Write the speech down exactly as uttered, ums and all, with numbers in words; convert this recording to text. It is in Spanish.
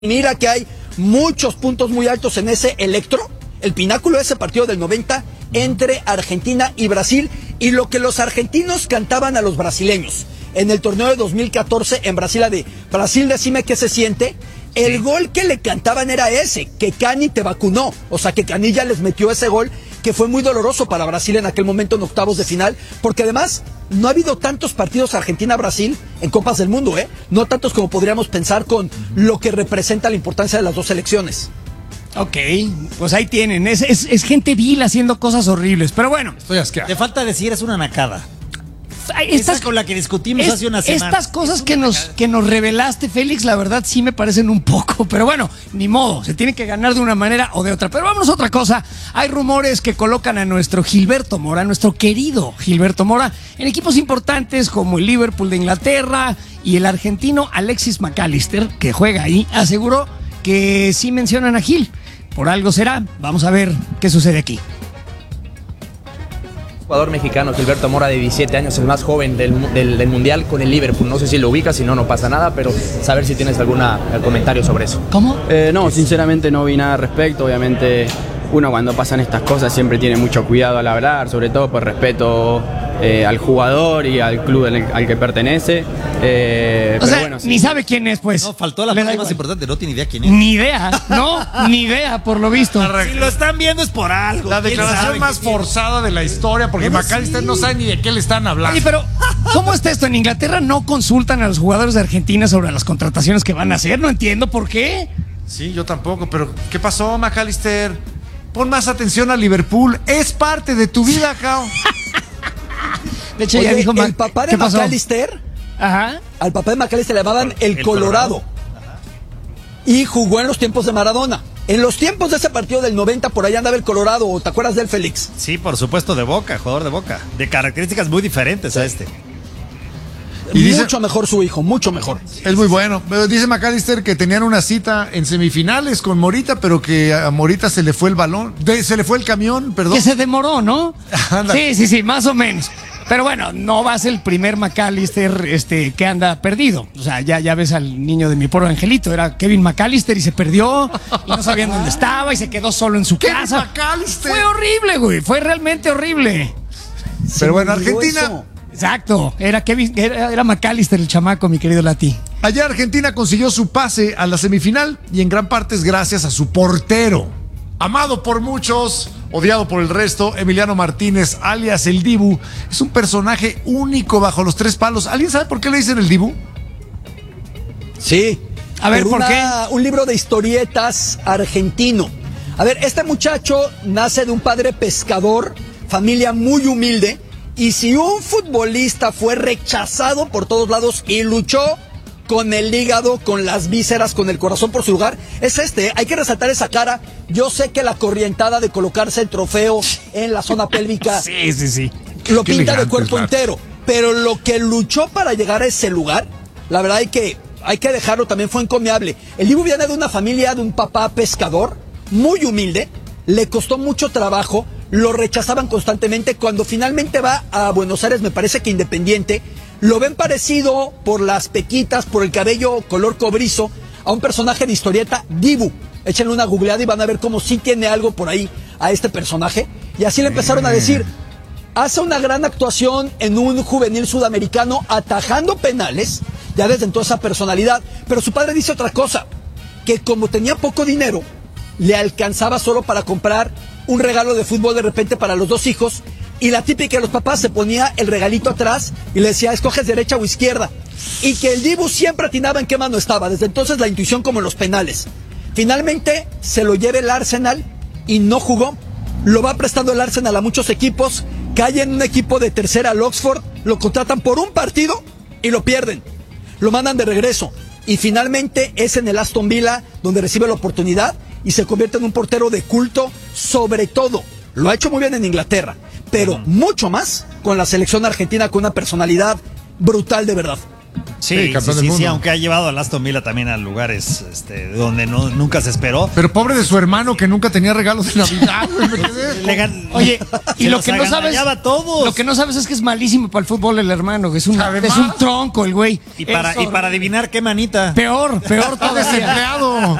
Mira que hay muchos puntos muy altos en ese electro, el pináculo de ese partido del noventa entre Argentina y Brasil, y lo que los argentinos cantaban a los brasileños en el torneo de dos mil catorce en Brasil, de Brasil, decime qué se siente. El sí. gol que le cantaban era ese, que Cani te vacunó, o sea que Canilla les metió ese gol que fue muy doloroso para Brasil en aquel momento en octavos de final, porque además no ha habido tantos partidos Argentina-Brasil en Copas del Mundo, ¿eh? No tantos como podríamos pensar con lo que representa la importancia de las dos selecciones. Ok, pues ahí tienen, es, es, es gente vil haciendo cosas horribles, pero bueno. Estoy asqueado. Te falta decir, es una nacada. Estas, Esa con la que discutimos es, hace una semana. Estas cosas que nos, que nos revelaste, Félix, la verdad sí me parecen un poco, pero bueno, ni modo, se tiene que ganar de una manera o de otra. Pero vámonos a otra cosa, hay rumores que colocan a nuestro Gilberto Mora, nuestro querido Gilberto Mora, en equipos importantes como el Liverpool de Inglaterra, y el argentino Alexis McAllister, que juega ahí, aseguró que sí mencionan a Gil. Por algo será, vamos a ver qué sucede aquí. Jugador mexicano, Gilberto Mora, de diecisiete años, el más joven del, del, del Mundial con el Liverpool. No sé si lo ubicas, si no, no pasa nada, pero saber si tienes algún comentario sobre eso. ¿Cómo? Eh, no, sinceramente no vi nada al respecto. Obviamente uno cuando pasan estas cosas siempre tiene mucho cuidado al hablar, sobre todo por respeto eh, al jugador y al club al, al que pertenece. Eh, o pero sea, bueno, sí. ni sabe quién es, pues. No, faltó la parte más importante, no tiene idea quién es. Ni idea, no, ni idea, por lo visto. Si lo están viendo es por algo. La declaración más forzada de la historia, porque Bueno, McAllister sí. no sabe ni de qué le están hablando. Oye, pero ¿cómo está esto? En Inglaterra no consultan a los jugadores de Argentina sobre las contrataciones que van a hacer, no entiendo por qué. Sí, yo tampoco, pero ¿qué pasó, McAllister? Pon más atención a Liverpool, es parte de tu vida, Cao. De hecho, Oye, ya dijo el papá de McAllister, Ajá. al papá de McAllister le llamaban el, el Colorado, Colorado. Y jugó en los tiempos de Maradona. En los tiempos de ese partido del noventa, por ahí andaba el Colorado, ¿te acuerdas del Félix? Sí, por supuesto, de Boca, jugador de Boca, de características muy diferentes a este. Y dice, mucho mejor su hijo, mucho mejor. Es muy bueno. Pero dice McAllister que tenían una cita en semifinales con Morita, pero que a Morita se le fue el balón, de, se le fue el camión, perdón. Que se demoró, ¿no? Anda. Sí, sí, sí, más o menos. Pero bueno, no va a ser el primer McAllister este, que anda perdido. O sea, ya, ya ves al niño de mi pobre angelito, era Kevin McAllister y se perdió y no sabían dónde estaba y se quedó solo en su Kevin casa. McAllister. Fue horrible, güey, fue realmente horrible. Pero bueno, olvidó Argentina. eso. Exacto, era Kevin, era, era McAllister el chamaco, mi querido Lati. Allá Argentina consiguió su pase a la semifinal y en gran parte es gracias a su portero. Amado por muchos, odiado por el resto, Emiliano Martínez, alias el Dibu, es un personaje único bajo los tres palos. ¿Alguien sabe por qué le dicen el Dibu? Sí. A ver, ¿por una, qué? Un libro de historietas argentino. A ver, este muchacho nace de un padre pescador, familia muy humilde, y si un futbolista fue rechazado por todos lados y luchó con el hígado, con las vísceras, con el corazón por su lugar, es este, ¿eh? Hay que resaltar esa cara. Yo sé que la corrientada de colocarse el trofeo en la zona pélvica Sí, sí, sí. lo Qué pinta de elegante, cuerpo claro. entero, pero lo que luchó para llegar a ese lugar, la verdad hay que, hay que dejarlo, también fue encomiable. El Dibu viene de una familia, de un papá pescador, muy humilde, le costó mucho trabajo, lo rechazaban constantemente. Cuando finalmente va a Buenos Aires, me parece que Independiente, lo ven parecido por las pequitas, por el cabello color cobrizo, a un personaje de historieta, Dibu. Échenle una googleada y van a ver cómo sí tiene algo por ahí a este personaje. Y así le empezaron a decir, hace una gran actuación en un juvenil sudamericano atajando penales, ya desde entonces esa personalidad. Pero su padre dice otra cosa, que como tenía poco dinero, le alcanzaba solo para comprar un regalo de fútbol de repente para los dos hijos, y la típica de los papás se ponía el regalito atrás y le decía, escoges derecha o izquierda, y que el Dibu siempre atinaba en qué mano estaba. Desde entonces la intuición como en los penales. Finalmente se lo lleva el Arsenal y no jugó, lo va prestando el Arsenal a muchos equipos, cae en un equipo de tercera, al Oxford, lo contratan por un partido y lo pierden, lo mandan de regreso, y finalmente es en el Aston Villa donde recibe la oportunidad y se convierte en un portero de culto. Sobre todo, lo ha hecho muy bien en Inglaterra, pero mucho más con la selección argentina, con una personalidad brutal de verdad. Sí, Sí, sí, campeón sí, del mundo. sí, aunque ha llevado al Aston Villa también a lugares este, donde no, nunca se esperó. Pero pobre de su hermano que nunca tenía regalos de Navidad, güey, me quedé. Le gan- Oye, y se lo los que no sabes, agandallaba a todos. lo que no sabes es que es malísimo para el fútbol el hermano, que es un, Además. es un tronco el güey. y, para, Es y para adivinar qué manita. Peor, peor Está todavía. desempleado.